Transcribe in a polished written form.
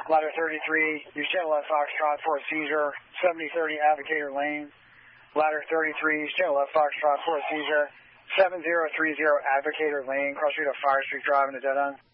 Ladder 33, use channel left Foxtrot for a seizure, 7030 Advocator Lane. Ladder 33, use channel left Foxtrot for a seizure, 7030 Advocator Lane, cross street of Fire Street Drive in the dead end.